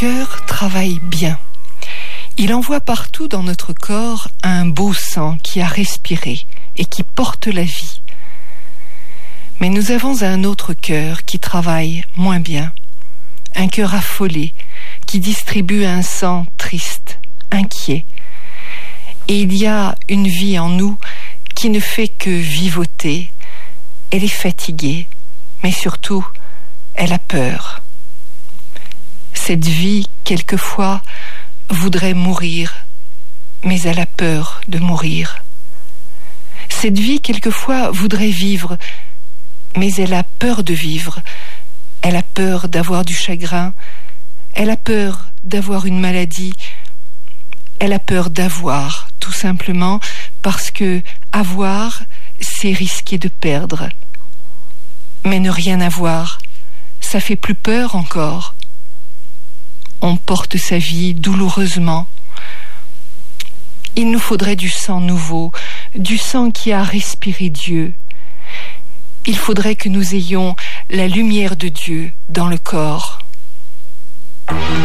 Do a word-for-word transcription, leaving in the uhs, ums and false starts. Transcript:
cœur travaille bien. Il envoie partout dans notre corps un beau sang qui a respiré et qui porte la vie. Mais nous avons un autre cœur qui travaille moins bien, un cœur affolé qui distribue un sang triste, inquiet. Et il y a une vie en nous qui ne fait que vivoter. Elle est fatiguée, mais surtout, elle a peur. Cette vie, quelquefois, voudrait mourir, mais elle a peur de mourir. Cette vie, quelquefois, voudrait vivre, mais elle a peur de vivre. Elle a peur d'avoir du chagrin, elle a peur d'avoir une maladie, elle a peur d'avoir, tout simplement, parce que avoir, c'est risquer de perdre. Mais ne rien avoir, ça fait plus peur encore. On porte sa vie douloureusement. Il nous faudrait du sang nouveau, du sang qui a respiré Dieu. Il faudrait que nous ayons la lumière de Dieu dans le corps.